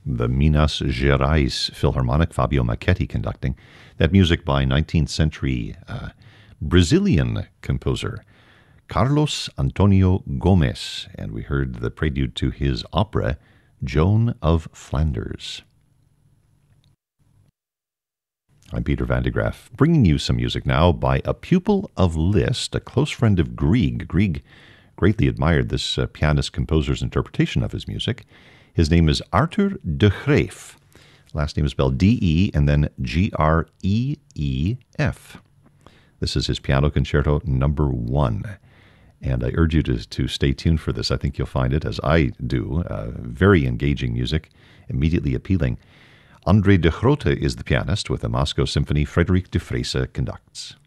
the Minas Gerais Philharmonic, Fabio Macchetti conducting. That music by 19th century Brazilian composer Carlos Antonio Gomes, and we heard the prelude to his opera, Joan of Flanders. I'm Peter van de Graaff, bringing you some music now by a pupil of Liszt, a close friend of Grieg. Grieg greatly admired this pianist-composer's interpretation of his music. His name is Arthur de Greef. Last name is spelled D-E and then G-R-E-E-F. This is his Piano Concerto Number 1. And I urge you to stay tuned for this. I think you'll find it, as I do, very engaging music, immediately appealing. André de Groote is the pianist with the Moscow Symphony. Frédéric Dufresne conducts.